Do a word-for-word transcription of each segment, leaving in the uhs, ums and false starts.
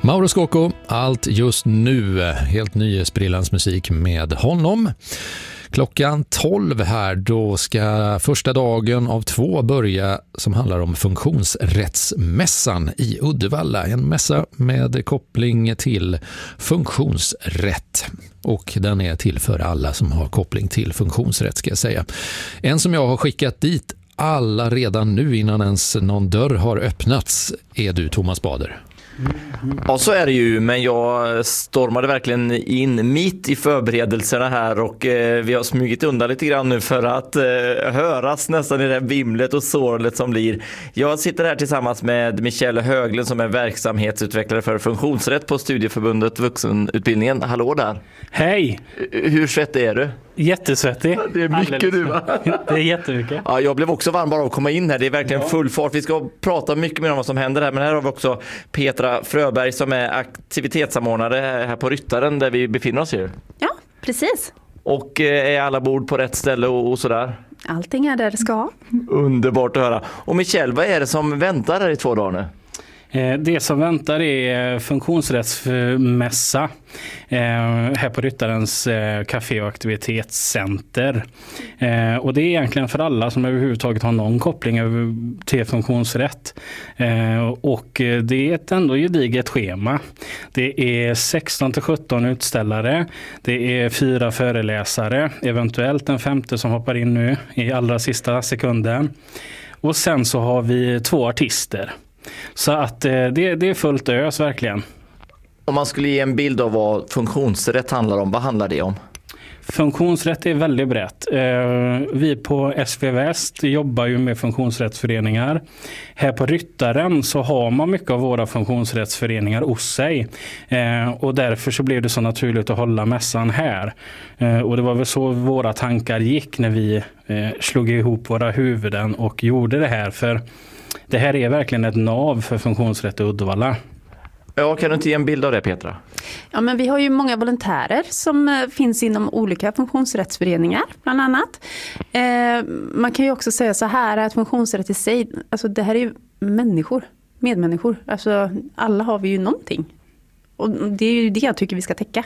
Mauro Scocco, allt just nu. Helt ny sprillans musik med honom. Klockan tolv här, då ska första dagen av två börja som handlar om funktionsrättsmässan i Uddevalla. En mässa med koppling till funktionsrätt. Och den är till för alla som har koppling till funktionsrätt, ska jag säga. En som jag har skickat dit alla redan nu innan ens någon dörr har öppnats är du, Thomas Bader. Ja, så är det ju, men jag stormade verkligen in mitt i förberedelserna här och eh, vi har smugit undan lite grann nu för att eh, höras nästan i det här vimlet och sorlet som blir. Jag sitter här tillsammans med Michelle Höglund som är verksamhetsutvecklare för funktionsrätt på Studieförbundet Vuxenutbildningen. Hallå där! Hej! Hur svettig är du? Jättesvettig. Det är mycket Alldeles. du, va? Det är jättemycket. Ja, jag blev också varm bara av att komma in här. Det är verkligen Ja. full fart. Vi ska prata mycket mer om vad som händer här. Men här har vi också Petra Fröberg som är aktivitetssamordnare här på Ryttaren där vi befinner oss ju. Ja, precis. Och eh, är alla bord på rätt ställe och, och sådär? Allting är där det ska. Underbart att höra. Och Michelle, vad är det som väntar här i två dagar nu? Det som väntar är funktionsrättsmässa här på Ryttarens café- och aktivitetscenter. Och det är egentligen för alla som överhuvudtaget har någon koppling till funktionsrätt. Och det är ett ändå gediget schema. Det är sexton till sjutton utställare. Det är fyra föreläsare, eventuellt en femte som hoppar in nu i allra sista sekunden. Och sen så har vi två artister. Så att det, det är fullt ös verkligen. Om man skulle ge en bild av vad funktionsrätt handlar om, vad handlar det om? Funktionsrätt är väldigt brett. Vi på S V Väst jobbar ju med funktionsrättsföreningar. Här på Ryttaren så har man mycket av våra funktionsrättsföreningar hos sig. Och därför så blev det så naturligt att hålla mässan här. Och det var väl så våra tankar gick när vi slog ihop våra huvuden och gjorde det här. För det här är verkligen ett nav för funktionsrätt i Uddevalla. Ja, kan du inte ge en bild av det, Petra? Ja, men vi har ju många volontärer som eh, finns inom olika funktionsrättsföreningar bland annat. Eh, man kan ju också säga så här att funktionsrätt i sig, alltså det här är ju människor, medmänniskor. Alltså alla har vi ju någonting. Och det är ju det jag tycker vi ska täcka.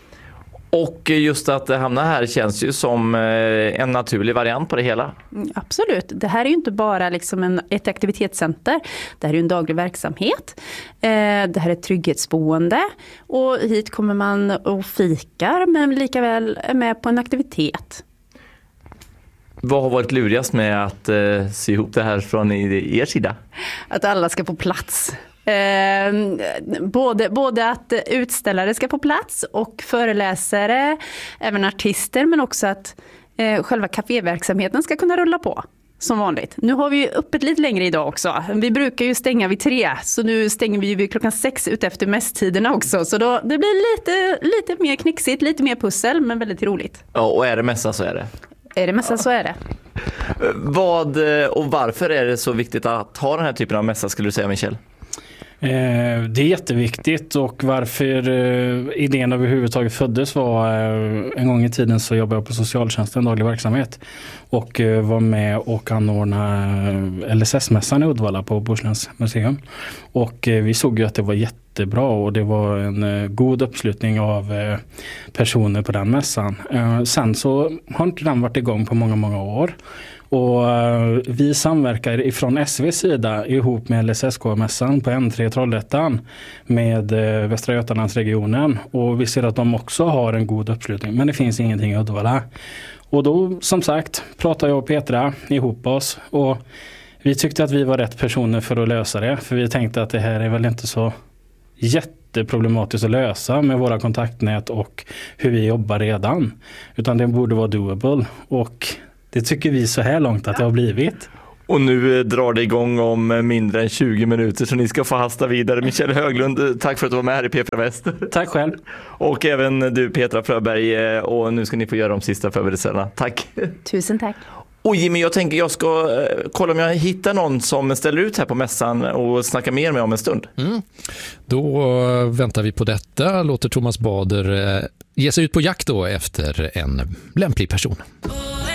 Och just att hamna här känns ju som en naturlig variant på det hela. Absolut. Det här är ju inte bara liksom en, ett aktivitetscenter. Det här är ju en daglig verksamhet. Eh, det här är ett trygghetsboende. Och hit kommer man och fikar men likaväl är med på en aktivitet. Vad har varit lurigast med att eh, sy ihop det här från er sida? Att alla ska på plats. Eh, både, både att utställare ska på plats och föreläsare, även artister, men också att eh, själva kaféverksamheten ska kunna rulla på som vanligt. Nu har vi ju öppet lite längre idag också. Vi brukar ju stänga vid tre, så nu stänger vi ju klockan sex ut efter mässtiderna också. Så då, det blir lite, lite mer knixigt, lite mer pussel, men väldigt roligt. Ja, och är det mässa så är det. Är det mässa ja. Så är det. Vad och varför är det så viktigt att ha den här typen av mässa, skulle du säga, Michelle? Det är jätteviktigt, och varför idén överhuvudtaget föddes var en gång i tiden så jobbade jag på socialtjänsten, daglig verksamhet, och var med och anordna L S S-mässan i Uddevalla på Borsläns museum. Och vi såg ju att det var jättebra och det var en god uppslutning av personer på den mässan. Sen så har inte den varit igång på många, många år. Och vi samverkar ifrån S V:s sida ihop med L S S K-mässan på N tre Trollhättan med Västra Götalandsregionen. Och vi ser att de också har en god uppslutning, men det finns ingenting i Uddevalla. Och då, som sagt, pratar jag och Petra ihop oss, och vi tyckte att vi var rätt personer för att lösa det. För vi tänkte att det här är väl inte så jätteproblematiskt att lösa med våra kontaktnät och hur vi jobbar redan. Utan det borde vara doable, och det tycker vi så här långt att det har blivit. Och nu drar det igång om mindre än tjugo minuter, så ni ska få hasta vidare. Michelle Höglund, tack för att du var med här i P fyra Väst. Tack själv. Och även du, Petra Fröberg, och nu ska ni få göra de sista förberedelserna. Tack. Tusen tack. Och Jimmy, jag tänker jag ska kolla om jag hittar någon som ställer ut här på mässan och snacka mer med om en stund. Mm. Då väntar vi på detta. Låter Thomas Bader ge sig ut på jakt då efter en lämplig person.